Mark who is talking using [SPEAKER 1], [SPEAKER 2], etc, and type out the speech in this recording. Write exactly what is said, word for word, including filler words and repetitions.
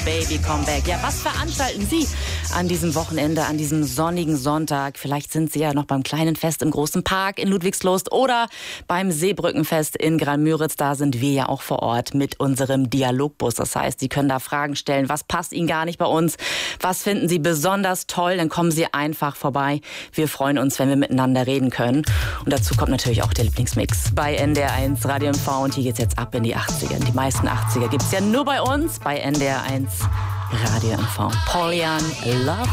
[SPEAKER 1] Baby Come Back. Ja, was veranstalten Sie an diesem Wochenende, an diesem sonnigen Sonntag? Vielleicht sind Sie ja noch beim kleinen Fest im Großen Park in Ludwigslust oder beim Seebrückenfest in Graal-Müritz. Da sind wir ja auch vor Ort mit unserem Dialogbus. Das heißt, Sie können da Fragen stellen. Was passt Ihnen gar nicht bei uns? Was finden Sie besonders toll? Dann kommen Sie einfach vorbei. Wir freuen uns, wenn wir miteinander reden können. Und dazu kommt natürlich auch der Lieblingsmix bei N D R eins Radio M V. Und hier geht's jetzt ab in die achtziger. Die meisten achtziger gibt's ja nur bei uns, bei N D R eins Radio M V. Paul Young, Love.